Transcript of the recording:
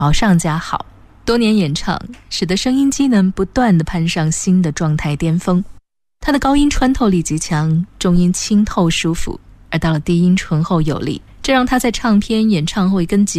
好上加好。多年演唱使得声音机能不断地攀上新的状态巅峰。他的高音穿透力极强，中音清透舒服，而到了低音醇厚有力，这让他在唱片、演唱会跟节